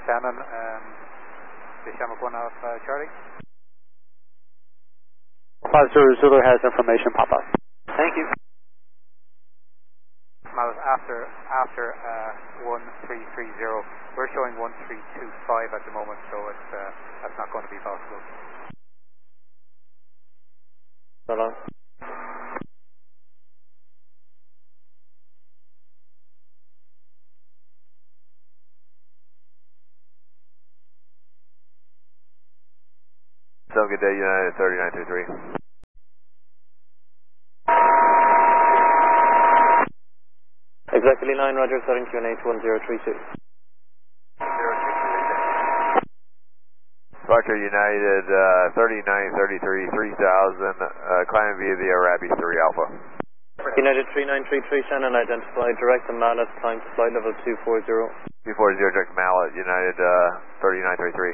Shannon, Shamrock 1 Alpha Charlie. 50 Zulu has information, Papa. Thank you. Miles after 1330. We're showing 1325 at the moment, so that's not going to be possible. So long. So good day, United 3923. Exactly 9, Roger, setting QNH 1032. Roger, United 3933, 3000, climbing via the Arabi 3 Alpha. United 3933, Shannon, identified direct and Mallet, climb to flight level 240. 240, direct Mallet, United 3933.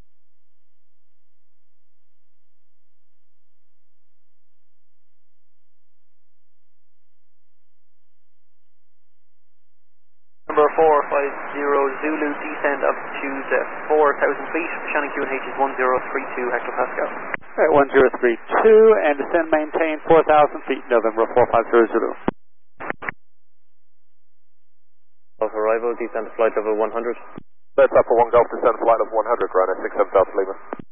Number 450 Zulu, descend altitude 4,000 feet, Shannon QNH is 1032 hectopascal. Alright, 1032, and descend maintain 4,000 feet, November 450 Zulu. Of arrival, descend to flight level 100. That's up for 1 Golf, descend flight of 100, runway 67 Delta Lima.